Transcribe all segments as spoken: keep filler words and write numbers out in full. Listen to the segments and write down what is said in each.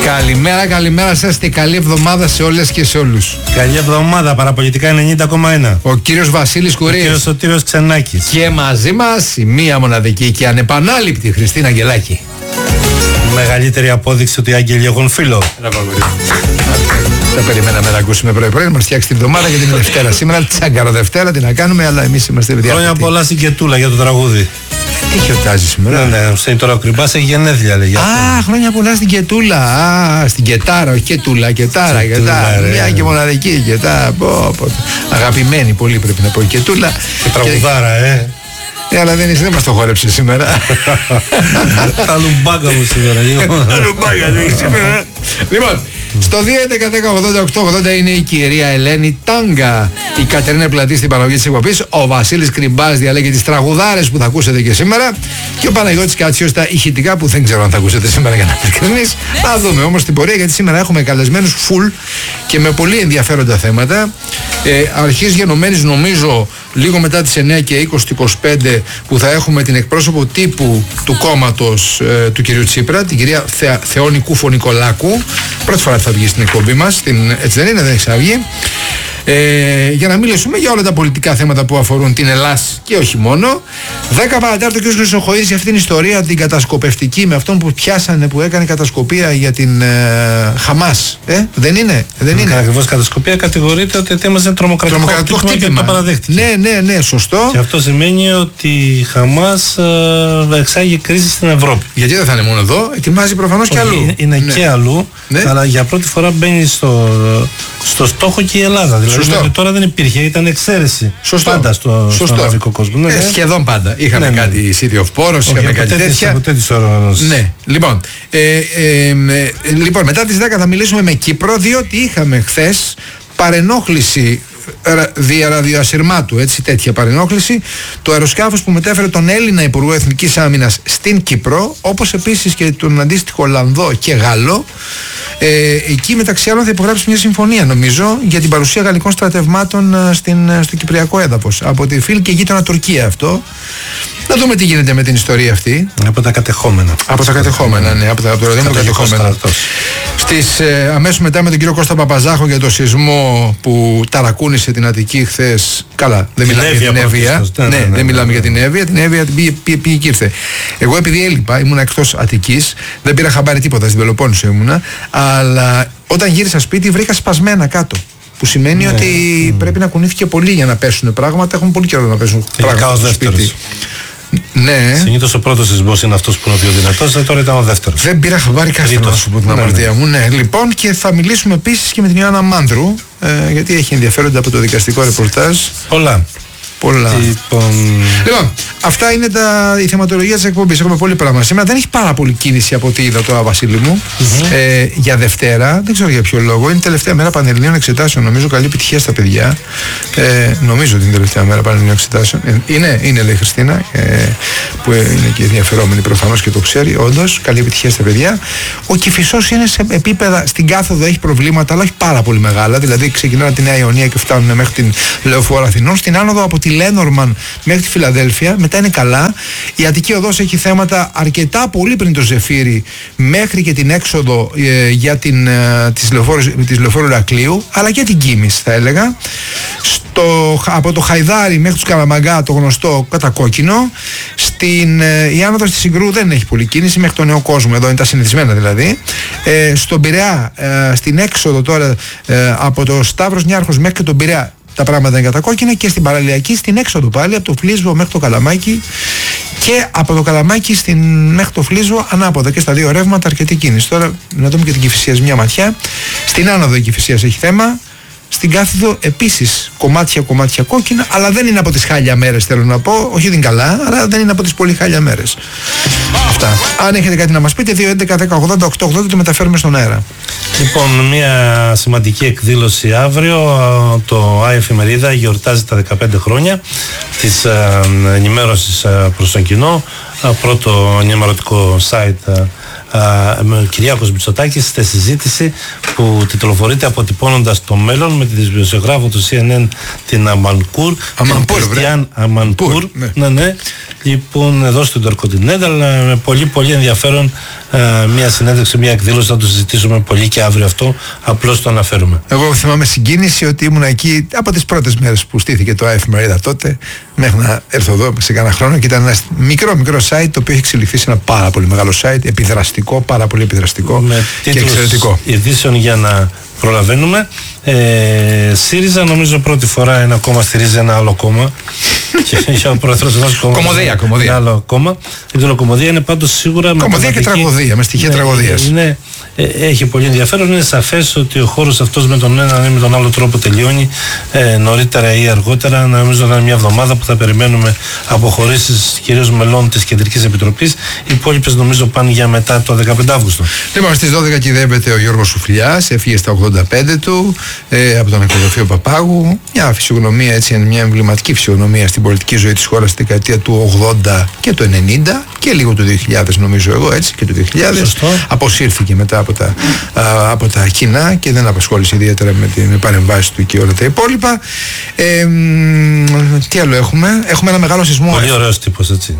Καλημέρα, καλημέρα σας και καλή εβδομάδα σε όλες και σε όλους. Καλή εβδομάδα, παραπολιτικά ενενήντα κόμμα ένα. Ο κύριος Βασίλης Κουρίας. Ο κύριος Σωτήρος Ξενάκης. Και μαζί μας η μία μοναδική και ανεπανάληπτη Χριστίνα Αγγελάκη. Μεγαλύτερη απόδειξη ότι οι άγγελοι έχουν φίλο. Δεν περιμέναμε να ακούσουμε πρωί-πρωί, να μας φτιάξει την εβδομάδα για την Δευτέρα. Σήμερα τσάγκαρο Δευτέρα, τι να κάνουμε, αλλά εμείς είμαστε παιδιά. Χρόνια πολλά στην Κετούλα για το τραγούδι. Τι γιορτάζει σήμερα? Ναι, ναι, στην τώρα ο Κρυμπάς έχει γενέθλια, λέει. Α, χρόνια πολλά στην Κετούλα. Α, στην Κετάρα, όχι Κετούλα, Κετάρα. Κετάρα. Μια και μοναδική Κετάρα. Αγαπημένη πολύ πρέπει να πω η Κετούλα. Και τραγουδάρα, ε. Ε, αλλά δεν είσαι, δεν μας το χόρεψε σήμερα. Τα λουμπάκα μου σήμερα. Τα λουμπάκα μου σήμερα. Λοιπόν, στο δύο έντεκα δέκα ογδόντα οκτώ ογδόντα είναι η κυρία Ελένη Τάγκα, η Κατερίνα Πλατή στην παραγωγή της εκπομπής, ο Βασίλης Κρυμπάς διαλέγει τις τραγουδάρες που θα ακούσετε και σήμερα και ο Παναγιώτης Κάτσιος τα ηχητικά που δεν ξέρω αν θα ακούσετε σήμερα για να ειλικρινείς. Θα δούμε όμως την πορεία, γιατί σήμερα έχουμε καλεσμένους full και με πολύ ενδιαφέροντα θέματα. Ε, αρχής γενομένης νομίζω λίγο μετά τις εννιά και είκοσι είκοσι πέντε που θα έχουμε την εκπρόσωπο τύπου του κόμματος ε, του κυρίου Τσίπρα, την κυρία Θε, Θεόνη Κούφο-Νικολάκου. Πρώτη φορά θα βγει στην εκπομπή μας, στην, έτσι δεν είναι, δεν έχει βγει. Ε, για να μιλήσουμε για όλα τα πολιτικά θέματα που αφορούν την Ελλάς και όχι μόνο. δέκα παρατέταρτο ο κ. Χρυσοχοίδης για αυτήν την ιστορία, την κατασκοπευτική, με αυτόν που πιάσανε, που έκανε κατασκοπία για την ε, Χαμάς. Ε, δεν είναι, δεν είναι. Ακριβώς κατασκοπία κατηγορείται ότι ετοίμαζε τρομοκρατικό, τρομοκρατικό χτύπημα, χτύπημα και το παραδέχτηκε. Ναι, ναι, ναι, σωστό. Και αυτό σημαίνει ότι η Χαμάς ε, εξάγει κρίση στην Ευρώπη. Γιατί δεν θα είναι μόνο εδώ, ετοιμάζει προφανώς και αλλού. Είναι, είναι ναι. και αλλού, ναι. Αλλά για πρώτη φορά μπαίνει στο, στο στόχο και η Ελλάδα. Δηλαδή τώρα δεν υπήρχε, ήταν εξαίρεση. Σωστό. Πάντα στο, στον αραβικό κόσμο. Ναι, ε, σχεδόν πάντα. Είχαμε ναι, ναι. κάτι City of Poros, είχαμε κάτι τέτοια. Ναι, λοιπόν, ε, ε, ε, λοιπόν, μετά τις δέκα θα μιλήσουμε με Κύπρο, διότι είχαμε χθες παρενόχληση δια ραδιοασυρμάτου, έτσι, τέτοια παρενόχληση. Το αεροσκάφος που μετέφερε τον Έλληνα Υπουργό Εθνικής Άμυνας στην Κύπρο, όπως επίσης και τον αντίστοιχο Ολλανδό και Γάλλο, ε, εκεί μεταξύ άλλων θα υπογράψει μια συμφωνία, νομίζω, για την παρουσία γαλλικών στρατευμάτων στην, στο κυπριακό έδαφος. Από τη φίλη και γείτονα Τουρκία αυτό. Να δούμε τι γίνεται με την ιστορία αυτή. Από τα κατεχόμενα. Από τα κατεχόμενα, ναι, από, τα, από το Ροδίνο κατεχόμενα. Στις, ε, αμέσως μετά με τον κύριο Κώστα Παπαζάχο για το σεισμό που ταρακούνησε την Αττική χθες. Καλά, δεν μιλάμε για την Εύβοια. Ναι, ναι, ναι, δεν μιλάμε ναι, ναι. για την Εύβοια. Την Εύβοια την πήγε, πήγε, πήγε και ήρθε. Εγώ επειδή έλειπα, ήμουνα εκτός Αττικής, δεν πήρα χαμπάρι τίποτα, στην Πελοπόννησο ήμουνα. Αλλά όταν γύρισα σπίτι βρήκα σπασμένα κάτω. Που σημαίνει ναι, ότι mm. πρέπει να κουνήθηκε πολύ για να πέσουν πράγματα. Έχουν πολύ καιρό να πέσουν πράγματα στο σπίτι. Ναι. Συνήθως ο πρώτος σεισμός είναι αυτός που είναι ο πιο δυνατός, τώρα ήταν ο δεύτερος. Δεν πήρα χαμπάρι καθόλου, να σου πω την αμαρτία μου. Ναι. Λοιπόν, και θα μιλήσουμε επίσης και με την Ιωάννα Μάνδρου, ε, γιατί έχει ενδιαφέροντα από το δικαστικό ρεπορτάζ. Πολλά. Πολλά. Λοιπόν... λοιπόν, αυτά είναι τα, η θεματολογία της εκπομπής. Έχουμε πολύ πράγμα σήμερα. Δεν έχει πάρα πολύ κίνηση από ό,τι είδα τώρα, Βασίλη μου. Mm-hmm. Ε, για Δευτέρα, δεν ξέρω για ποιο λόγο. Είναι η τελευταία μέρα πανελληνίων εξετάσεων. Νομίζω καλή επιτυχία στα παιδιά. Ε, νομίζω ότι είναι η τελευταία μέρα πανελληνίων εξετάσεων. Ε, είναι, είναι, λέει η Χριστίνα, ε, που είναι και ενδιαφερόμενη προφανώς και το ξέρει. Όντως, καλή επιτυχία στα παιδιά. Ο Κηφισός είναι σε επίπεδα, στην κάθοδο έχει προβλήματα, αλλά όχι πάρα πολύ μεγάλα. Δηλαδή, ξεκινάνε από τη Νέα Ιωνία και φτάνουν μέχρι την Λεωφόρο Αθηνών. Στην άνοδο από τη Λένορμαν μέχρι τη Φιλαδέλφια, μετά είναι καλά. Η Αττική Οδός έχει θέματα αρκετά πολύ πριν το Ζεφύρι, μέχρι και την έξοδο ε, για την, ε, της Λεωφόρου Ηρακλείου, αλλά και την Κίμης θα έλεγα. Στο, από το Χαϊδάρι μέχρι τους Καλαμαγκά, το γνωστό κατακόκκινο. Στην, ε, η άνοδος της Συγκρού δεν έχει πολύ κίνηση, μέχρι τον Νέο Κόσμο, εδώ είναι τα συνηθισμένα δηλαδή. Ε, στον Πειραιά, ε, στην έξοδο τώρα ε, από το Σταύρος Νιάρχος μέχρι και τον Πειραιά, τα πράγματα είναι κατακόκκινα, και στην παραλιακή, στην έξοδο πάλι, από το Φλίσβο μέχρι το Καλαμάκι, και από το Καλαμάκι στην, μέχρι το Φλίσβο ανάποδα, και στα δύο ρεύματα αρκετή κίνηση. Τώρα να δούμε και την Κηφισίας μια ματιά. Στην άνοδο η Κηφισίας έχει θέμα. Στην κάθοδο επίσης κομμάτια κομμάτια κόκκινα, αλλά δεν είναι από τις χάλια μέρες, θέλω να πω. Όχι δεν είναι καλά, αλλά δεν είναι από τις πολύ χάλια μέρες. Αυτά. Αν έχετε κάτι να μας πείτε, δύο έντεκα δέκα ογδόντα οκτώ ογδόντα, το μεταφέρουμε στον αέρα. Λοιπόν, μια σημαντική εκδήλωση αύριο. Το Άι Εφημερίδα γιορτάζει τα δεκαπέντε χρόνια της ενημέρωσης προς τον κοινό. Πρώτο ενημερωτικό site με ο Κυριάκος Μητσοτάκης στη συζήτηση που τιτλοφορείται «Αποτυπώνοντας το μέλλον», με τη δημοσιογράφο του Σι Εν Εν την Αμανπούρ, την Κριστιάν Αμανπούρ, ναι. Ναι, ναι, λοιπόν εδώ στο Intercontinental, με πολύ πολύ ενδιαφέρον ε, μια συνέντευξη, μια εκδήλωση, θα το συζητήσουμε πολύ και αύριο αυτό, απλώς το αναφέρουμε. Εγώ θυμάμαι συγκίνηση ότι ήμουν εκεί από τις πρώτες μέρες που στήθηκε το εφημερίδα τότε, μέχρι να έρθω εδώ σε κάνα χρόνο, και ήταν ένα μικρό μικρό site το οποίο έχει εξελιχθεί σε ένα πάρα πολύ μεγάλο site, επιδραστικό, πάρα πολύ επιδραστικό με και εξαιρετικό. Ειδήσεων για να προλαβαίνουμε. Ε, ΣΥΡΙΖΑ νομίζω πρώτη φορά ένα κόμμα στηρίζει ένα άλλο κόμμα. Και για ο πρόεδρος ενός κόμματος. Κομμωδία, κομμωδία. Ένα άλλο κόμμα. Δεν ξέρω, κομμωδία είναι πάντως σίγουρα. Κομμωδία και τραγωδία, με στοιχεία ναι, τραγωδίας. Είναι, ε, έχει πολύ ενδιαφέρον. Είναι σαφές ότι ο χώρος αυτός με τον ένα ή με τον άλλο τρόπο τελειώνει ε, νωρίτερα ή αργότερα. Νομίζω να είναι μια εβδομάδα που θα περιμένουμε αποχωρήσεις κυρίως μελών της Κεντρικής Επιτροπής. Οι υπόλοιπες νομίζω πάνε για μετά το δεκαπέντε Αυγούστου. Λοιπόν, στις δώδεκα κυδεύεται ο Γιώργος Σουφλιάς, έφυγε στα ογδόντα πέντε του ε, από τον νεκροταφείο Παπάγου. Μια φυσιογνωμία, έτσι, μια εμβληματική φυσιογνωμία στην πολιτική ζωή της χώρας στη δεκαετία του ογδόντα και του ενενήντα και λίγο του δύο χιλιάδες, νομίζω εγώ, έτσι, και του δύο χιλιάδες. Σωστό. Αποσύρθηκε μετά από τα, α, από τα κοινά και δεν απασχόλησε ιδιαίτερα με την παρεμβάση του και όλα τα υπόλοιπα. Ε, μ, τι άλλο έχουμε? Έχουμε ένα μεγάλο σεισμό. Πολύ ωραίος τύπος, έτσι.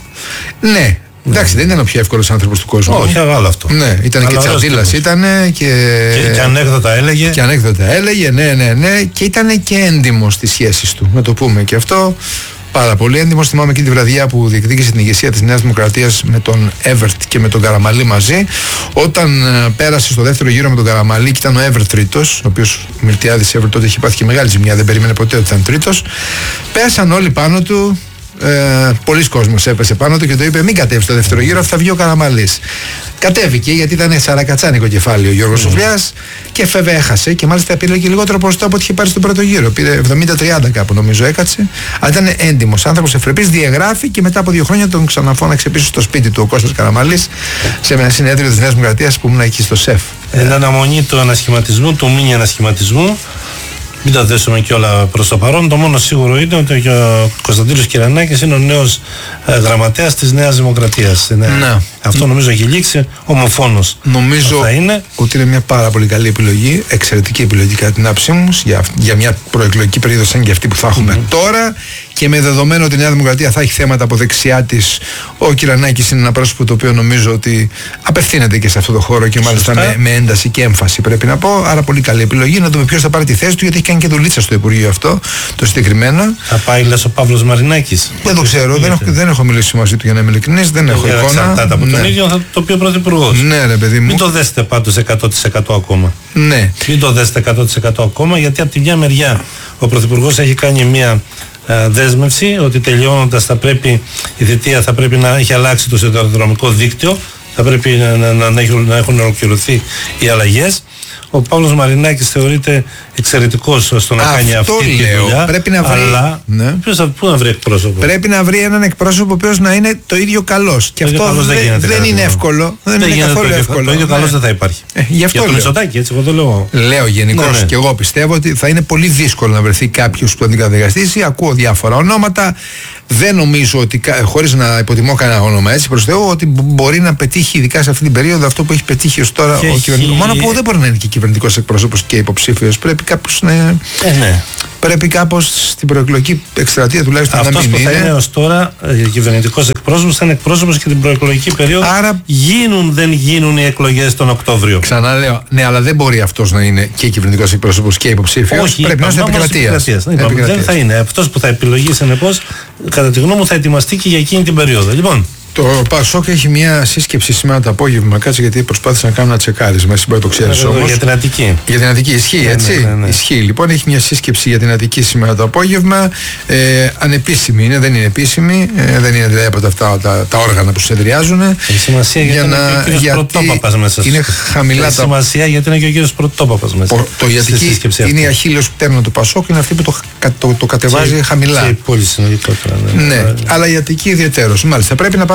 Ναι. Εντάξει, δεν ήταν ο πιο εύκολος άνθρωπος του κόσμου. Όχι, άλλο αυτό. Ναι, ήταν και τσαντήλας, ήταν και... και. Και ανέκδοτα έλεγε. Και ανέκδοτα έλεγε, ναι, ναι, ναι. Και ήταν και έντιμος στις σχέσεις του, να το πούμε και αυτό. Πάρα πολύ έντιμος. Θυμάμαι εκείνη τη βραδιά που διεκδίκησε την ηγεσία της Νέας Δημοκρατίας με τον Εύερτ και με τον Καραμαλή μαζί. Όταν uh, πέρασε στο δεύτερο γύρο με τον Καραμαλή και ήταν ο Εύερτ τρίτος, ο οποίος ο Μιλτιάδης Εύερτ τότε είχε πάθει και μεγάλη ζημιά, δεν περίμενε ποτέ ότι ήταν τρίτος. Πέσαν όλοι πάνω του. Ε, πολλοί κόσμος έπεσε πάνω του και το είπε: μην κατέβει στο δεύτερο γύρο, θα βγει ο Καραμαλής. Κατέβηκε γιατί ήταν σαρακατσάνικο κεφάλι ο Γιώργος mm. Σουφλιάς και φεύγε, έχασε και μάλιστα πήρε και λιγότερο ποσοστό από ό,τι είχε πάρει στον πρώτο γύρο. Πήρε εβδομήντα τριάντα κάπου, νομίζω, έκατσε. Αλλά ήταν έντιμος άνθρωπος, ευπρεπής, διαγράφει και μετά από δύο χρόνια τον ξαναφώναξε πίσω στο σπίτι του ο Κώστας Καραμαλής σε ένα συνέδριο της Νέας Δημοκρατίας που ήμουν εκεί στο ΣΕΦ. Εν αναμονή του ανασχηματισμού, του μίνι ανασχηματισμού. Μην τα δέσουμε και όλα προς το παρόν. Το μόνο σίγουρο είναι ότι ο Κωνσταντίνος Κυρανάκης είναι ο νέος ε, γραμματέας της Νέας Δημοκρατίας. Ναι. Ναι. Αυτό νομίζω έχει λήξει. Ομοφόνος. Νομίζω θα είναι. ότι είναι μια πάρα πολύ καλή επιλογή, εξαιρετική επιλογή κατά την άποψή μου, για, για μια προεκλογική περίοδο σαν και αυτή που θα έχουμε mm-hmm. τώρα. Και με δεδομένο ότι η Νέα Δημοκρατία θα έχει θέματα από δεξιά της, ο Κυρανάκης είναι ένα πρόσωπο το οποίο νομίζω ότι απευθύνεται και σε αυτό το χώρο και μάλιστα με, με ένταση και έμφαση, πρέπει να πω. Άρα πολύ καλή επιλογή. Να δούμε ποιος θα πάρει τη θέση του, γιατί έχει κάνει και δουλίτσα στο Υπουργείο αυτό, το συγκεκριμένο. Θα πάει, λες, ο Παύλος Μαρινάκης. Δεν το ξέρω, δεν έχω, δεν έχω μιλήσει μαζί του για να είμαι ειλικρινής, δεν έχω εικόνα. Εξαρτάται από τον ίδιο, θα το πει ο Πρωθυπουργός. Ναι, ρε παιδί μου. Μην το δέσετε πάντως εκατό τοις εκατό ακόμα. Ναι. Μην το δέσετε εκατό τοις εκατό ακόμα, γιατί από τη μια μεριά ο Πρωθυπουργός έχει κάνει μια δέσμευση ότι τελειώνοντας θα πρέπει, η θητεία θα πρέπει να έχει αλλάξει το σιδηροδρομικό δίκτυο, θα πρέπει να, να, να, να, έχουν, να έχουν ολοκληρωθεί οι αλλαγές. Ο Παύλος Μαρινάκης θεωρείται εξαιρετικός στο να αυτό κάνει αυτή λέω. τη δουλειά. Πρέπει να βρει, αλλά ναι. ποιος θα, πού να βρει εκπρόσωπο. Πρέπει να βρει έναν εκπρόσωπο ο οποίος να είναι το ίδιο καλός. Και αυτό καλός δεν, δεν, δεν είναι εύκολο. Δεν, δεν είναι καθόλου το εύκολο. Το ίδιο ναι. καλός δεν θα υπάρχει. Ε, γι' αυτό για το Μητσοτάκη, έτσι εγώ το λέω. Λέω γενικώς ναι, ναι. και εγώ πιστεύω ότι θα είναι πολύ δύσκολο να βρεθεί κάποιος που θα την καταδικαστήσει. Ακούω διάφορα ονόματα. Δεν νομίζω ότι, χωρίς να υποτιμώ κανένα όνομα, έτσι προς Θεού, ότι μπορεί να πετύχει ειδικά σε αυτή την περίοδο αυτό που έχει πετύχει ως τώρα και ο κυβερνητικός. Μόνο που δεν μπορεί να είναι και κυβερνητικός εκπρόσωπος και υποψήφιος. Πρέπει κάπως να. Ε, ναι. Πρέπει κάπως στην προεκλογική εκστρατεία τουλάχιστον αυτός να μην είναι. Αυτό που θα είναι ως τώρα κυβερνητικός εκπρόσωπος θα είναι εκπρόσωπος και την προεκλογική περίοδο. Άρα γίνουν, δεν γίνουν οι εκλογές τον Οκτώβριο. Ξαναλέω, ναι, αλλά δεν μπορεί αυτός να είναι και κυβερνητικός εκπρόσωπος και υποψήφιος. Όχι, πρέπει να είναι επικρατείας. Δεν θα είναι. Αυτός που θα επιλογεί συνεπώς, κατά τη γνώμη μου, θα ετοιμαστεί και για εκείνη την περίοδο. Λοιπόν. Το Πασόκ έχει μια σύσκεψη σήμερα το απόγευμα. Κάτσε, γιατί προσπάθησα να κάνω ένα τσεκάρισμα. Εσύ μπορεί να το ξέρεις όμως. Για την Αττική. Για την Αττική, ισχύει, ναι, έτσι. Ναι, ναι, ναι. Ισχύει. Λοιπόν, έχει μια σύσκεψη για την Αττική σήμερα το απόγευμα. Ε, ανεπίσημη είναι, δεν είναι επίσημη. Ε, δεν είναι δηλαδή από τα, αυτά, τα, τα όργανα που συνεδριάζουν. Έχει σημασία για γιατί να, είναι και ο κύριος Πρωτόπαπας μέσα. Είναι χαμηλά έχει τα. σημασία γιατί είναι και ο κύριος Πρωτόπαπας μέσα. Ο, το Αττική είναι η αχίλλειος πτέρνα του Πασόκ, είναι αυτή που το, το, το κατεβάζει και, χαμηλά. Και πολύ συνολικότερα. Ναι, ναι, αλλά η Αττική ιδιαιτέρως. Μάλιστα, πρέπει να πάμε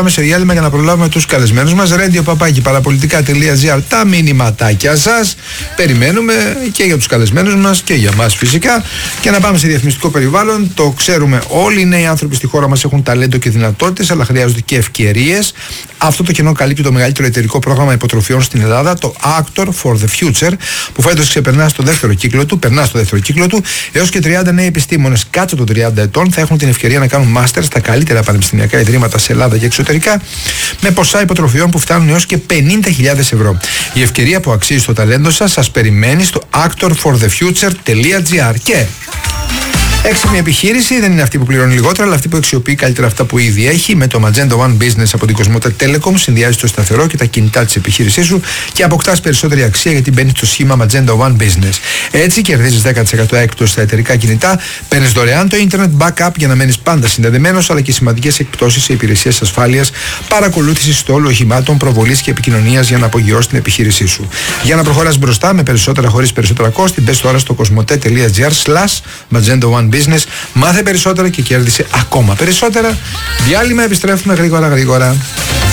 πάμε σε διάλειμμα για να προλάβουμε τους καλεσμένους μας. radio παπάκι παραπολιτικά τελεία τζι άρ, τα μηνυματάκια σας. Περιμένουμε και για τους καλεσμένους μας και για μας φυσικά. Και να πάμε σε διαφημιστικό περιβάλλον. Το ξέρουμε όλοι, οι νέοι άνθρωποι στη χώρα μας έχουν ταλέντο και δυνατότητες, αλλά χρειάζονται και ευκαιρίες. Αυτό το κενό καλύπτει το μεγαλύτερο εταιρικό πρόγραμμα υποτροφιών στην Ελλάδα, το Actor for the Future, που φέτος ξεπερνά στο δεύτερο κύκλο του, περνά στο δεύτερο κύκλο του. Έως και τριάντα νέοι επιστήμονες κάτω των τριάντα ετών θα έχουν την ευκαιρία να κάνουν μάστερ στα καλύτερα πανεπιστημιακά ιδρύματα σε Ελλάδα και εξωτερικά, με ποσά υποτροφιών που φτάνουν έως και πενήντα χιλιάδες ευρώ. Η ευκαιρία που αξίζει το ταλέντο σας σας περιμένει στο actor for the future τελεία τζι άρ. Και έξυπνη επιχείρηση δεν είναι αυτή που πληρώνει λιγότερα, αλλά αυτή που αξιοποιεί καλύτερα αυτά που ήδη έχει. Με το Magenta One Business από την Κοσμοτέ Telecom συνδυάζει το σταθερό και τα κινητά της επιχείρησής σου και αποκτάς περισσότερη αξία, γιατί μπαίνεις στο σχήμα Magenta One Business. Έτσι κερδίζεις δέκα τοις εκατό έκπτωση στα εταιρικά κινητά, παίρνεις δωρεάν το ίντερνετ backup για να μένεις πάντα συνδεδεμένος, αλλά και σημαντικές εκπτώσεις σε υπηρεσίες ασφάλειας, παρακολούθησης στόλου οχημάτων, προβολής και επικοινωνίας για να απογειώσεις την επιχείρησή σου. Για να προχωράς μπροστά με περισσότερα χωρίς περισσότερα κόστη, μπες τώρα στο κοσμοτέ τελεία τζι άρ slash Magenta One Business, μάθε περισσότερα και κέρδισε ακόμα περισσότερα. Διάλειμμα, επιστρέφουμε γρήγορα γρήγορα.